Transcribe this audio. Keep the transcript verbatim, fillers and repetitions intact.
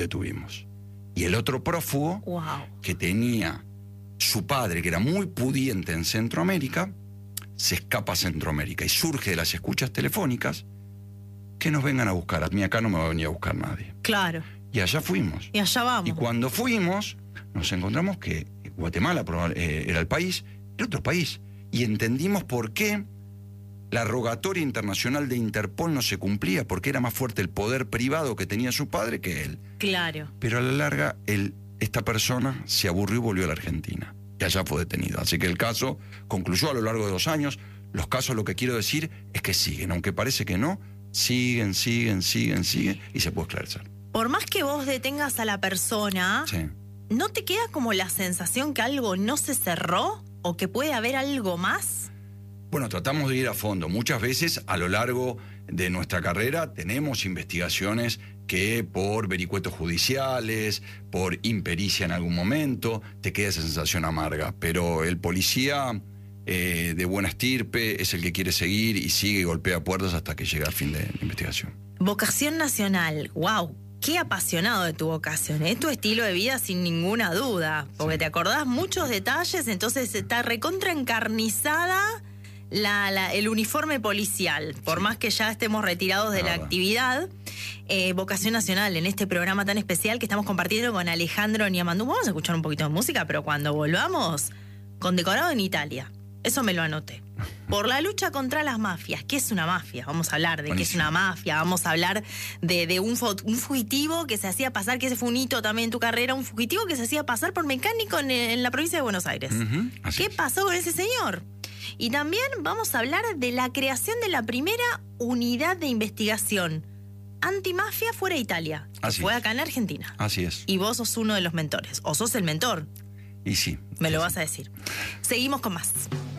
detuvimos. Y el otro prófugo, wow. que tenía su padre, que era muy pudiente en Centroamérica, se escapa a Centroamérica y surge de las escuchas telefónicas que nos vengan a buscar. A mí acá no me va a venir a buscar nadie. Claro. Y allá fuimos. Y allá vamos. Y cuando fuimos, nos encontramos que Guatemala eh, era el país, el otro país. Y entendimos por qué la rogatoria internacional de Interpol no se cumplía, porque era más fuerte el poder privado que tenía su padre que él. Claro. Pero a la larga, él, esta persona se aburrió y volvió a la Argentina. Y allá fue detenido. Así que el caso concluyó a lo largo de dos años. Los casos, lo que quiero decir, es que siguen. Aunque parece que no, siguen, siguen, siguen, siguen, y se puede esclarecer. Por más que vos detengas a la persona, Sí. ¿no te queda como la sensación que algo no se cerró? ¿O que puede haber algo más? Bueno, tratamos de ir a fondo. Muchas veces a lo largo de nuestra carrera tenemos investigaciones que por vericuetos judiciales, por impericia en algún momento, te queda esa sensación amarga. Pero el policía eh, de buena estirpe es el que quiere seguir y sigue y golpea puertas hasta que llega al fin de la investigación. Vocación nacional, wow. Qué apasionado de tu vocación, es tu estilo de vida sin ninguna duda, porque sí. Te acordás muchos detalles, entonces está recontra encarnizada la, la, el uniforme policial, por sí. Más que ya estemos retirados de la, la actividad. Eh, Vocación Nacional, en este programa tan especial que estamos compartiendo con Alejandro Niamandú. Vamos a escuchar un poquito de música, pero cuando volvamos, condecorado en Italia. Eso me lo anoté. Por la lucha contra las mafias. ¿Qué es una mafia? Vamos a hablar de Buenísimo. Qué es una mafia. Vamos a hablar de, de un, un fugitivo que se hacía pasar, que ese fue un hito también en tu carrera, un fugitivo que se hacía pasar por mecánico en, en la provincia de Buenos Aires. Uh-huh. ¿Qué es. pasó con ese señor? Y también vamos a hablar de la creación de la primera unidad de investigación antimafia fuera de Italia. Así fue es. acá en Argentina. Así es. Y vos sos uno de los mentores. O sos el mentor. Y sí. Me sí, lo sí. vas a decir. Seguimos con más.